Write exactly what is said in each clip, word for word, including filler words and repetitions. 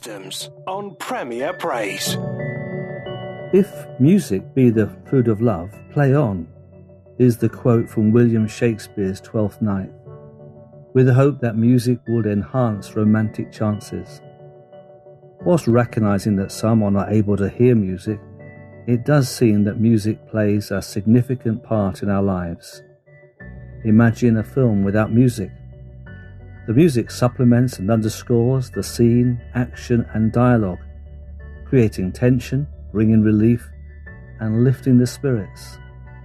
Systems on Premier Praise. If music be the food of love, play on, is the quote from William Shakespeare's Twelfth Night, with the hope that music would enhance romantic chances. Whilst recognising that some are not able to hear music, it does seem that music plays a significant part in our lives. Imagine a film without music. The music supplements and underscores the scene, action and dialogue, creating tension, bringing relief and lifting the spirits.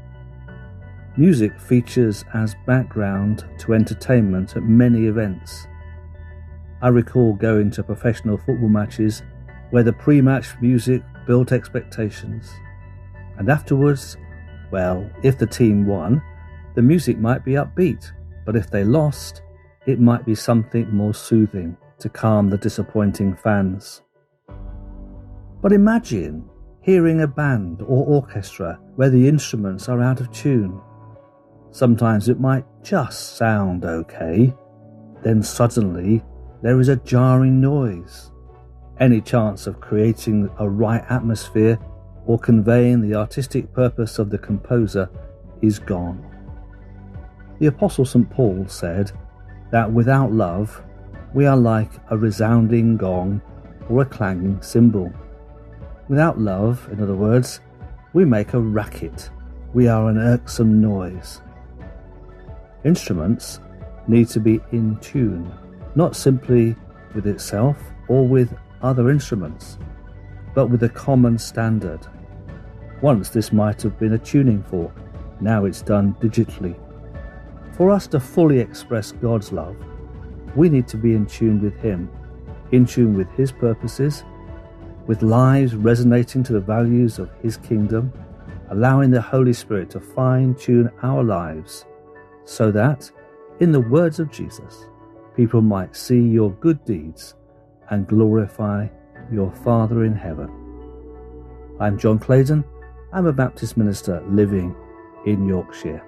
Music features as background to entertainment at many events. I recall going to professional football matches where the pre-match music built expectations. And afterwards, well, if the team won, the music might be upbeat, but if they lost, it might be something more soothing to calm the disappointing fans. But imagine hearing a band or orchestra where the instruments are out of tune. Sometimes it might just sound okay, then suddenly there is a jarring noise. Any chance of creating a right atmosphere or conveying the artistic purpose of the composer is gone. The Apostle Saint Paul said that without love, we are like a resounding gong or a clanging cymbal. Without love, in other words, we make a racket. We are an irksome noise. Instruments need to be in tune, not simply with itself or with other instruments, but with a common standard. Once this might have been a tuning fork, now it's done digitally. For us to fully express God's love, we need to be in tune with Him, in tune with His purposes, with lives resonating to the values of His kingdom, allowing the Holy Spirit to fine-tune our lives so that, in the words of Jesus, people might see your good deeds and glorify your Father in heaven. I'm John Claydon. I'm a Baptist minister living in Yorkshire.